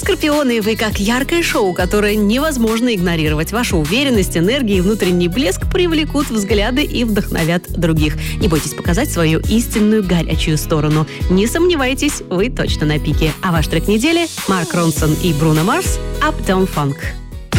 Скорпионы, вы как яркое шоу, которое невозможно игнорировать. Ваша уверенность, энергия и внутренний блеск привлекут взгляды и вдохновят других. Не бойтесь показать свою истинную горячую сторону. Не сомневайтесь, вы точно на пике. А ваш трек недели — Марк Ронсон и Бруно Марс «Uptown Funk».